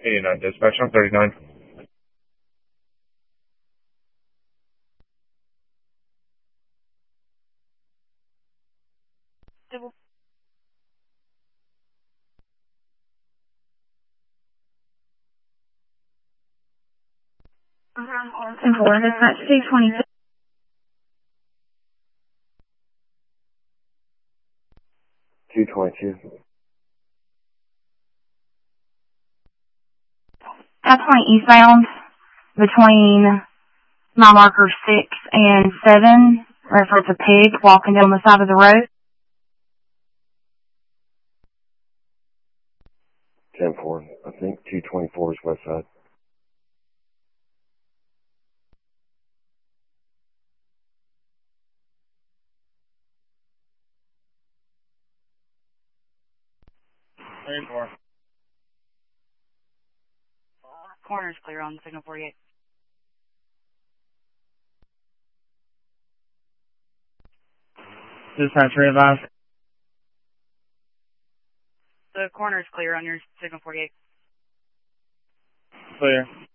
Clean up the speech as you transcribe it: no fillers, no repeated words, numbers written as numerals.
89 dispatch on 39. That's 220. 222. That's 20 eastbound between mile markers 6 and 7. Reference a pig walking down the side of the road. 10-4. I think 224 is west side. Corner's clear on signal 48. Dispatch readvise. The corner's clear on your signal 48. Clear.